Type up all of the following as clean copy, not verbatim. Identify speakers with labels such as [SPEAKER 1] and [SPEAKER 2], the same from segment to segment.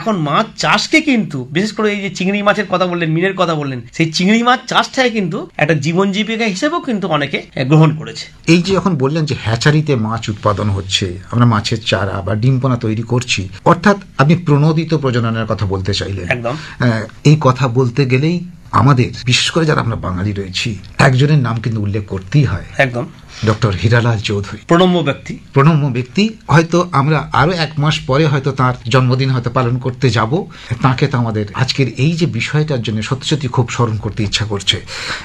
[SPEAKER 1] এখন মাছ চাষকে কিন্তু বিশেষ করে এই যে চিংড়ি মাছের কথা বললেন, মিনের কথা বললেন, সেই চিংড়ি মাছ চাষটাকে কিন্তু একটা জীবন জীবিকা হিসেবেও কিন্তু অনেকে গ্রহণ করেছে।
[SPEAKER 2] এই যে এখন বললেন যে হ্যাচারিতে মাছ উৎপাদন হচ্ছে, আমরা মাছের চারা বা ডিমপোনা তৈরি করছি, অর্থাৎ আপনি প্রণোদিত প্রজননের কথা বলতে চাইলেন।
[SPEAKER 1] একদম।
[SPEAKER 2] এই কথা বলতে গেলেই আমাদের বিশেষ করে যারা আমরা বাঙালি রয়েছি একজনের নাম কিন্তু উল্লেখ করতেই হয়, একদম, ডক্টর হীরালাল চৌধুরী, প্রণম্য ব্যক্তি। হয়তো আমরা আরো 1 মাস পরে হয়তো তার জন্মদিন হয়তো পালন করতে যাব, তাকে তো আমাদের আজকের এই যে বিষয়টার জন্য সত্যি সত্যি খুব স্মরণ করতে ইচ্ছা করছে।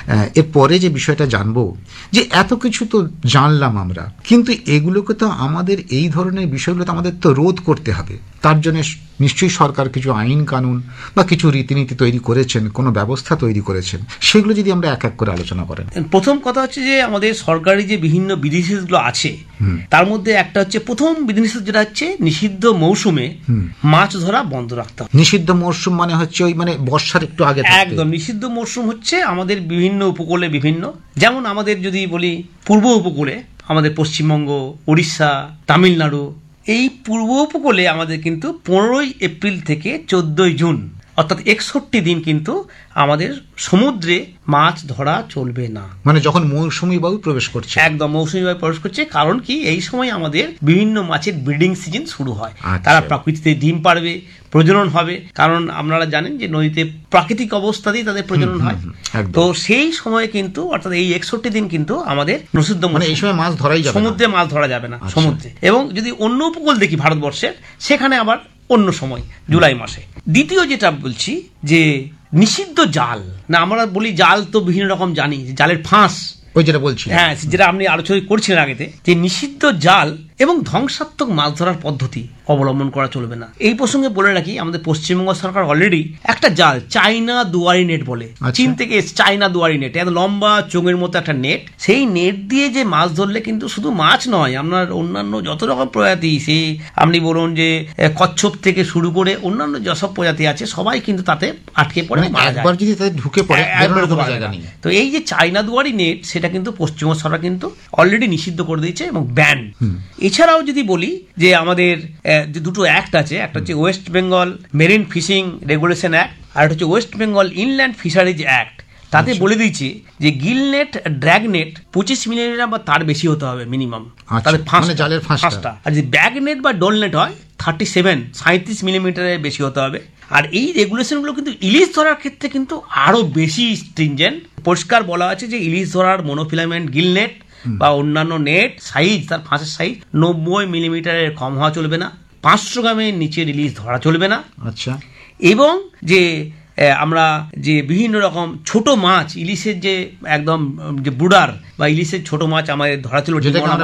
[SPEAKER 2] এরপরে যে বিষয়টা জানবো, যে এত কিছু তো জানলাম আমরা, কিন্তু এগুলোকে তো আমাদের এই ধরনের বিষয়গুলো তো আমাদের তো রোধ করতে হবে। তার জন্য নিশ্চয়ই সরকার কিছু আইন কানুন বা কিছু রীতিনীতি তৈরি করেছেন, কোনো ব্যবস্থা তৈরি করেছেন, সেগুলো যদি আমরা এক এক করে আলোচনা করেন।
[SPEAKER 1] প্রথম কথা হচ্ছে যে আমাদের সরকারি যে বিভিন্ন বিধিনিষেধগুলো আছে তার মধ্যে একটা হচ্ছে, প্রথম বিধিনিষেধ যেটা হচ্ছে নিষিদ্ধ মৌসুমে মাছ ধরা বন্ধ রাখতে হবে।
[SPEAKER 2] নিষিদ্ধ মৌসুম মানে হচ্ছে ওই মানে বর্ষার একটু আগে।
[SPEAKER 1] একদম। নিষিদ্ধ মৌসুম হচ্ছে আমাদের বিভিন্ন উপকূলে বিভিন্ন, যেমন আমাদের যদি বলি পূর্ব উপকূলে আমাদের পশ্চিমবঙ্গ, উড়িষ্যা, তামিলনাড়ু, এই পূর্ব উপকূলে আমাদের কিন্তু 15ই এপ্রিল থেকে 14ই জুন অর্থাৎ 61 দিন কিন্তু আমাদের সমুদ্রে মাছ ধরা চলবে না।
[SPEAKER 2] মানে যখন মৌসুমী বায়ু প্রবেশ করছে।
[SPEAKER 1] একদম, মৌসুমী বায়ু প্রবেশ করছে। কারণ কি, এই সময় আমাদের বিভিন্ন মাছের ব্রিডিং সিজন শুরু হয়। তারা প্রাকৃতিতে ডিম পারবে, প্রজনন হবে। কারণ আপনারা জানেন যে নদীতে প্রাকৃতিক অবস্থাতেই তাদের প্রজনন হয়। তো সেই সময় কিন্তু অর্থাৎ এই 61 দিন কিন্তু আমাদের নিষিদ্ধ,
[SPEAKER 2] মানে এই সময় মাছ ধরাই যাবে না,
[SPEAKER 1] সমুদ্রে মাছ ধরা যাবে না সমুদ্রে। এবং যদি অন্য উপকূল দেখি ভারতবর্ষের, সেখানে আবার অন্য সময় জুলাই মাসে। দ্বিতীয় যেটা বলছি যে নিষিদ্ধ জাল, না আমরা বলি জাল তো বিভিন্ন রকম জানি, জালের ফাঁস,
[SPEAKER 2] ওই যেটা বলছি,
[SPEAKER 1] হ্যাঁ, যেটা আপনি আলোচনা করছিলেন আগেতে, যে নিষিদ্ধ জাল এবং ধ্বংসাত্মক মাছ ধরার পদ্ধতি অবলম্বন করা চলবে না। এই প্রসঙ্গে বলে রাখি, আমাদের পশ্চিমবঙ্গ সরকার অলরেডি একটা জাল, চাইনা দুয়ারি নেট বলে, চীন থেকে চাইনা দুয়ারি নেট, এত লম্বা চোঙের মতো একটা নেট, সেই নেট দিয়ে যে মাছ ধরলে কিন্তু শুধু মাছ নয়, আপনার অন্যান্য যত রকম প্রজাতি, সেই আপনি বলুন যে কচ্ছপ থেকে শুরু করে অন্যান্য যেসব প্রজাতি আছে সবাই কিন্তু তাতে আটকে পড়ে,
[SPEAKER 2] একবার যদি তাতে ঢুকে পড়ে জায়গা নেই।
[SPEAKER 1] তো এই যে চাইনা দুয়ারি নেট, সেটা কিন্তু পশ্চিমবঙ্গ সরকার কিন্তু অলরেডি নিষিদ্ধ করে দিয়েছে এবং ব্যান। এছাড়াও যদি বলি যে আমাদের যে দুটো অ্যাক্ট আছে, একটা হচ্ছে West Bengal marine fishing regulation act, আর একটা হচ্ছে West Bengal inland fisheries act. তাতে বলে দিয়েছে যে Gill net, drag net 25 millimetre বা তার বেশি হতে হবে মিনিমাম, তাদের ফাঁসটা। আর যদি ব্যাগ নেট বা ডোল নেট হয় 37 মিলিমিটারের বেশি হতে হবে। আর এই রেগুলেশনগুলো কিন্তু ইলিশ ধরার ক্ষেত্রে কিন্তু আরো বেশি স্ট্রিনজেন্ট। পরিষ্কার বলা আছে যে ইলিশ ধরার মনোফিলামেন্ট গিল নেট বা অন্যান্য নেট সাইজ, তার ফাঁসের সাইজ 90 মিলিমিটারের কম হওয়া চলবে না, 500 গ্রামের নিচে ইলিশ ধরা চলবে না।
[SPEAKER 2] আচ্ছা।
[SPEAKER 1] এবং যে আমরা যে বিভিন্ন রকম ছোট মাছ, ইলিশের যে একদম যে বুডার বা ইলিশের ছোট মাছ আমাদের ধরা ছিল,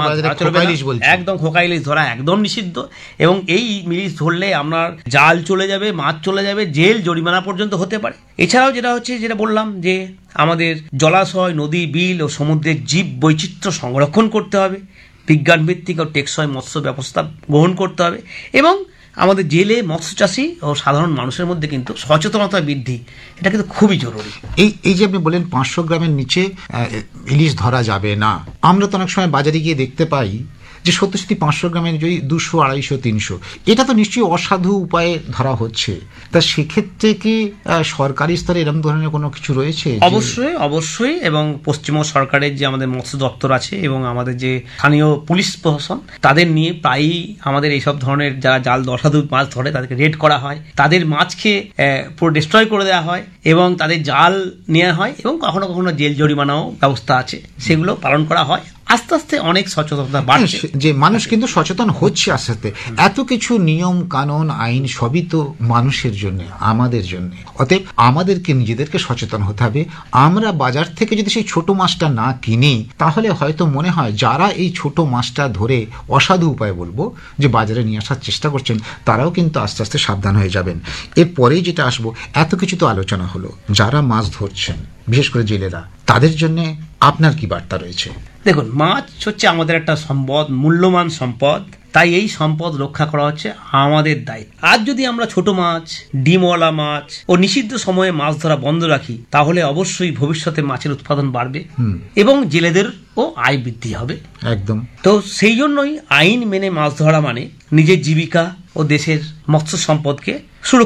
[SPEAKER 1] একদম খোকা ইলিশ ধরা একদম নিষিদ্ধ। এবং এই ইলিশ ধরলে আপনার জাল চলে যাবে, মাছ চলে যাবে, জেল জরিমানা পর্যন্ত হতে পারে। এছাড়াও যেটা হচ্ছে, যেটা বললাম যে আমাদের জলাশয়, নদী, বিল ও সমুদ্রের জীব বৈচিত্র্য সংরক্ষণ করতে হবে, বিজ্ঞানভিত্তিক ও টেকসই মৎস্য ব্যবস্থা গ্রহণ করতে হবে, এবং আমাদের জেলে মৎস্যচাষী ও সাধারণ মানুষের মধ্যে কিন্তু সচেতনতা বৃদ্ধি, এটা কিন্তু খুবই জরুরি।
[SPEAKER 2] এই যে আপনি বলেন 500 গ্রামের নিচে ইলিশ ধরা যাবে না, আমরা তো অনেক সময় বাজারে গিয়ে দেখতে পাই যে সত্যি 500 গ্রামের যদি 200, 250, 300, এটা তো নিশ্চয়ই অসাধু উপায়ে ধরা হচ্ছে। তা সেক্ষেত্রে কি সরকারি স্তরে এরকম ধরনের কোনো কিছু রয়েছে?
[SPEAKER 1] অবশ্যই। এবং পশ্চিমবঙ্গ সরকারের যে আমাদের মৎস্য দপ্তর আছে এবং আমাদের যে স্থানীয় পুলিশ প্রশাসন, তাদের নিয়ে প্রায়ই আমাদের এইসব ধরনের যারা জাল অসাধু মাছ ধরে তাদেরকে রেড করা হয়, তাদের মাছকে পুরো ডিস্ট্রয় করে দেওয়া হয় এবং তাদের জাল নেওয়া হয়, এবং কখনো কখনো জেল জরিমানাও ব্যবস্থা আছে, সেগুলো পালন করা হয়। আস্তে আস্তে অনেক সচেতনতা বাড়ছে,
[SPEAKER 2] যে মানুষ কিন্তু সচেতন হচ্ছে আস্তে আস্তে। এত কিছু নিয়ম কানুন আইন সবই তো মানুষের জন্য, আমাদের জন্য। অতএব আমাদেরকে নিজেদেরকে সচেতন হতে হবে। আমরা বাজার থেকে যদি সেই ছোট মাছটা না কিনি, তাহলে হয়তো মনে হয় যারা এই ছোট মাছটা ধরে অসাধু উপায় বলবো যে বাজারে নিয়ে আসার চেষ্টা করছেন, তারাও কিন্তু আস্তে আস্তে সাবধান হয়ে যাবেন। এরপরেই যেটা আসবো, এত কিছু তো আলোচনা হলো, যারা মাছ ধরছেন বিশেষ করে জেলেরা, তাদের জন্য আপনার কি বার্তা রয়েছে?
[SPEAKER 1] দেখুন, মাছ হচ্ছে আমাদের একটা সম্পদ, মূল্যবান সম্পদ, তাই এই সম্পদ রক্ষা করা হচ্ছে আমাদের দায়িত্ব। আজ যদি আমরা ছোট মাছ, ডিমওয়ালা মাছ ও নিষিদ্ধ সময়ে মাছ ধরা বন্ধ রাখি, তাহলে অবশ্যই ভবিষ্যতে মাছের উৎপাদন বাড়বে এবং জেলেদেরও আয় বৃদ্ধি হবে।
[SPEAKER 2] একদম।
[SPEAKER 1] তো সেই জন্যই আইন মেনে মাছ ধরা মানে নিজের জীবিকা ও দেশের মৎস্য সম্পদকে সুরক্ষা